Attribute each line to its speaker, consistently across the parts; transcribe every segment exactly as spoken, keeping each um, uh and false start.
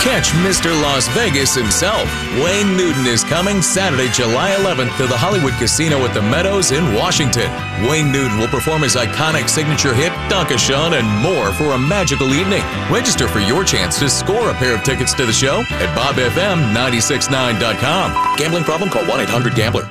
Speaker 1: Catch Mister Las Vegas himself. Wayne Newton is coming Saturday, July eleventh to the Hollywood Casino at the Meadows in Washington. Wayne Newton will perform his iconic signature hit, Donkashun, and more for a magical evening. Register for your chance to score a pair of tickets to the show at bob f m nine six nine dot com. Gambling problem? Call one eight hundred gambler.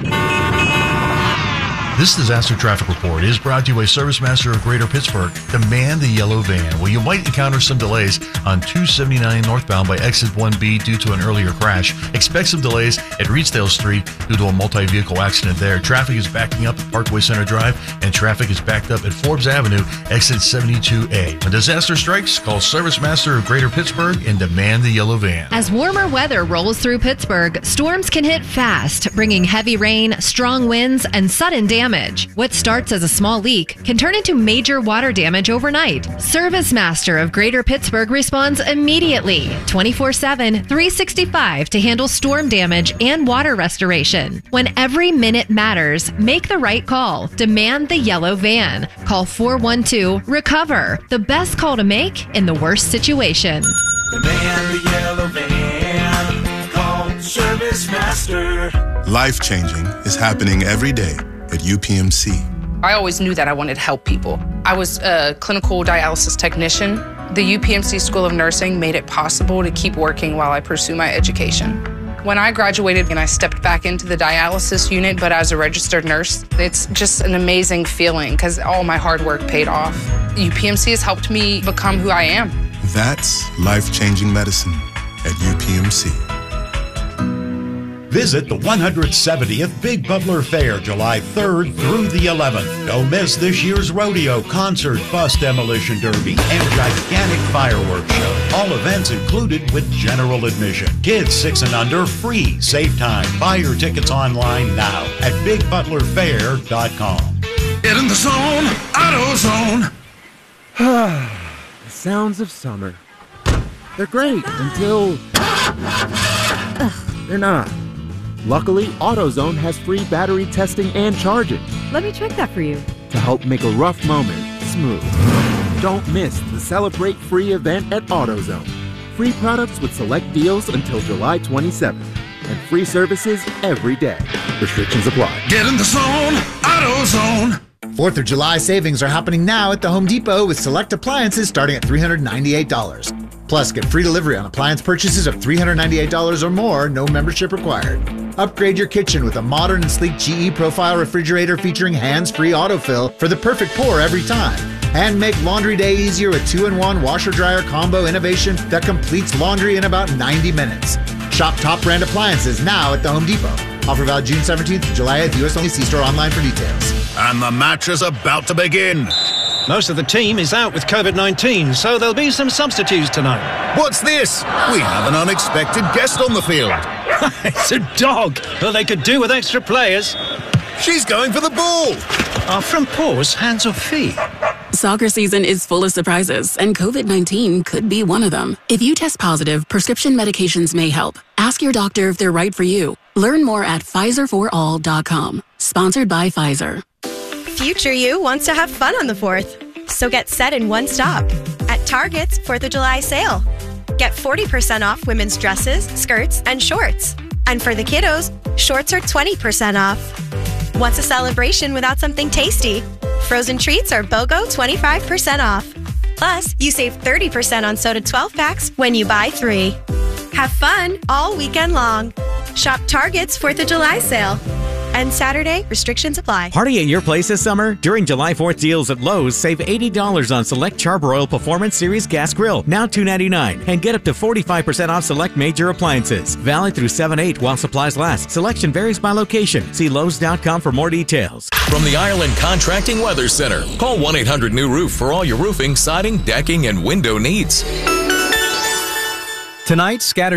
Speaker 2: This disaster traffic report is brought to you by Service Master of Greater Pittsburgh. Demand the yellow van. Well, you might encounter some delays on two seventy-nine northbound by exit one B due to an earlier crash. Expect some delays at Reedsdale Street due to a multi-vehicle accident there. Traffic is backing up at Parkway Center Drive, and traffic is backed up at Forbes Avenue, exit seventy-two A. When disaster strikes, call Service Master of Greater Pittsburgh and demand the yellow van.
Speaker 3: As warmer weather rolls through Pittsburgh, storms can hit fast, bringing heavy rain, strong winds, and sudden damage. What starts as a small leak can turn into major water damage overnight. Service Master of Greater Pittsburgh responds immediately, twenty-four seven, three sixty-five to handle storm damage and water restoration. When every minute matters, make the right call. Demand the yellow van. Call four one two, RECOVER, the best call to make in the worst situation.
Speaker 4: Demand the yellow van. Call Service Master.
Speaker 5: Life-changing is happening every day at U P M C.
Speaker 6: I always knew that I wanted to help people. I was a clinical dialysis technician. The U P M C School of Nursing made it possible to keep working while I pursue my education. When I graduated and I stepped back into the dialysis unit, but as a registered nurse, it's just an amazing feeling because all my hard work paid off. U P M C has helped me become who I am.
Speaker 5: That's life-changing medicine at U P M C.
Speaker 7: Visit the one hundred seventieth Big Butler Fair July third through the eleventh. Don't miss this year's rodeo, concert, bus demolition derby, and gigantic fireworks show. All events included with general admission. Kids six and under free. Save time. Buy your tickets online now at big butler fair dot com.
Speaker 4: Get in the zone, AutoZone.
Speaker 8: The sounds of summer. They're great until they're not. Luckily, AutoZone has free battery testing and charging.
Speaker 9: Let me check that for you.
Speaker 8: To help make a rough moment smooth. Don't miss the Celebrate Free event at AutoZone. Free products with select deals until July twenty-seventh. And free services every day. Restrictions apply.
Speaker 4: Get in the zone, AutoZone.
Speaker 10: fourth of July savings are happening now at the Home Depot with select appliances starting at three hundred ninety-eight dollars. Plus, get free delivery on appliance purchases of three hundred ninety-eight dollars or more, no membership required. Upgrade your kitchen with a modern and sleek G E Profile refrigerator featuring hands-free autofill for the perfect pour every time. And make laundry day easier with two in one washer-dryer combo innovation that completes laundry in about ninety minutes. Shop top brand appliances now at the Home Depot. Offer valid June seventeenth to July eighth. U S only. See store online for details.
Speaker 11: And the match is about to begin.
Speaker 12: Most of the team is out with COVID nineteen, so there'll be some substitutes tonight.
Speaker 11: What's this? We have an unexpected guest on the field.
Speaker 12: It's a dog. Well, they could do with extra players.
Speaker 11: She's going for the ball.
Speaker 12: Are front paws hands or feet?
Speaker 13: Soccer season is full of surprises, and COVID nineteen could be one of them. If you test positive, prescription medications may help. Ask your doctor if they're right for you. Learn more at Pfizer for all dot com. Sponsored by Pfizer.
Speaker 14: Future you wants to have fun on the fourth, so get set in one stop at Target's fourth of July sale. Get forty percent off women's dresses, skirts, and shorts. And for the kiddos, shorts are twenty percent off. What's a celebration without something tasty? Frozen treats are BOGO twenty-five percent off. Plus, you save thirty percent on soda twelve packs when you buy three. Have fun all weekend long. Shop Target's fourth of July sale. And Saturday, restrictions apply.
Speaker 15: Party at your place this summer? During July fourth deals at Lowe's, save eighty dollars on select Charbroil Performance Series Gas Grill, now two ninety-nine, and get up to forty-five percent off select major appliances. Valid through seven eight while supplies last. Selection varies by location. See Lowe's dot com for more details.
Speaker 1: From the Ireland Contracting Weather Center, call one eight hundred new roof for all your roofing, siding, decking, and window needs.
Speaker 16: Tonight, scattered